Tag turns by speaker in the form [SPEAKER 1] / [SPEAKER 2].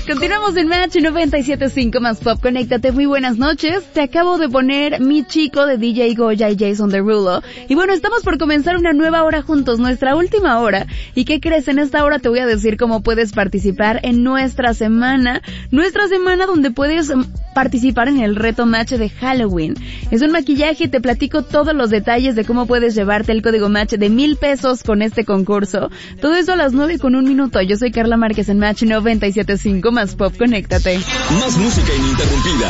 [SPEAKER 1] Continuamos en Match 97.5 más Pop. Conéctate, muy buenas noches. Te acabo de poner Mi Chico de DJ Goya y Jason Derulo. Y bueno, estamos por comenzar una nueva hora juntos, nuestra última hora. ¿Y qué crees? En esta hora te voy a decir cómo puedes participar en nuestra semana donde puedes participar en el reto Match de Halloween. Es un maquillaje y te platico todos los detalles de cómo puedes llevarte el código Match de 1,000 pesos con este concurso. Todo eso a las 9:01. Yo soy Carla Márquez en Match 97.5 más Pop. Conéctate.
[SPEAKER 2] Más música ininterrumpida.